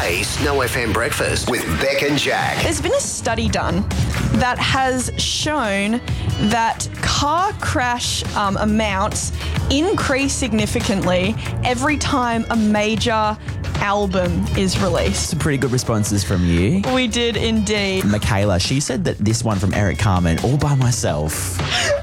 Play Snow FM Breakfast with Beck and Jack. There's been a study done that has shown that car crash amounts increase significantly every time a major album is released. Some pretty good responses from you. We did indeed. Michaela, she said that this one from Eric Carmen, All By Myself.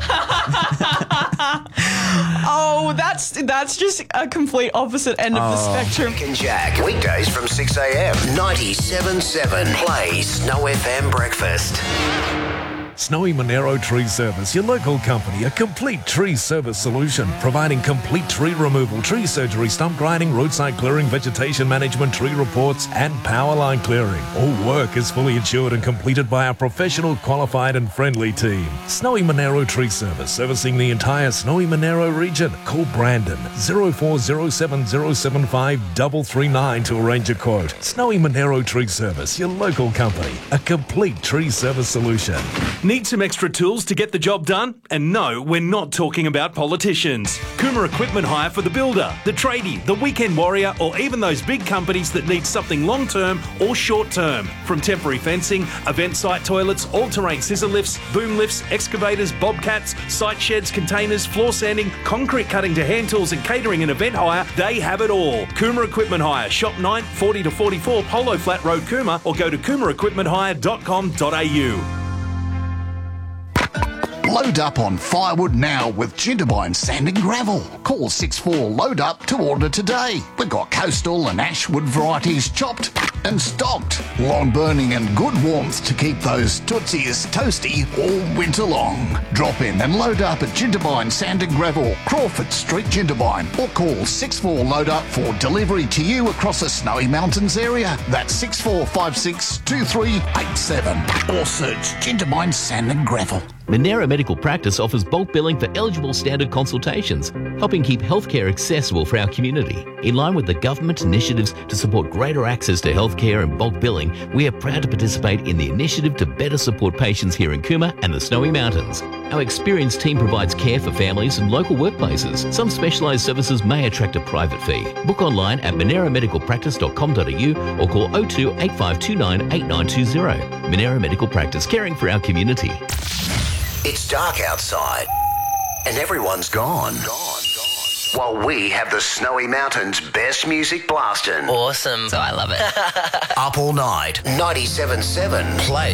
Oh, that's just a complete opposite end of the spectrum. Beck and Jack, weekdays from 6 a.m. 97.7 Play Snow FM Breakfast. Snowy Monero Tree Service, your local company, a complete tree service solution, providing complete tree removal, tree surgery, stump grinding, roadside clearing, vegetation management, tree reports, and power line clearing. All work is fully insured and completed by our professional, qualified, and friendly team. Snowy Monero Tree Service, servicing the entire Snowy Monero region. Call Brandon 0407075339 to arrange a quote. Snowy Monero Tree Service, your local company, a complete tree service solution. Need some extra tools to get the job done? And no, we're not talking about politicians. Cooma Equipment Hire for the builder, the tradie, the weekend warrior, or even those big companies that need something long-term or short-term. From temporary fencing, event site toilets, all-terrain scissor lifts, boom lifts, excavators, bobcats, site sheds, containers, floor sanding, concrete cutting to hand tools and catering and event hire, they have it all. Cooma Equipment Hire, Shop 9, 40 to 44 Polo Flat Road, Cooma, or go to coomaequipmenthire.com.au. Load up on firewood now with Ginterbine Sand and Gravel. Call 64-LOAD-UP to order today. We've got coastal and ashwood varieties chopped and stocked. Long burning and good warmth to keep those tootsies toasty all winter long. Drop in and load up at Ginterbine Sand and Gravel, Crawford Street, Ginterbine, or call 64-LOAD-UP for delivery to you across the Snowy Mountains area. That's 64562387. Or search Ginterbine Sand and Gravel. Monero Medical Practice offers bulk billing for eligible standard consultations, helping keep healthcare accessible for our community. In line with the government initiatives to support greater access to healthcare and bulk billing, we are proud to participate in the initiative to better support patients here in Cooma and the Snowy Mountains. Our experienced team provides care for families and local workplaces. Some specialised services may attract a private fee. Book online at moneromedicalpractice.com.au or call 02 8529 8920. Monero Medical Practice, caring for our community. It's dark outside and everyone's gone. While we have the Snowy Mountains' best music blasting. Awesome. So I love it. Up all night, 97.7 Play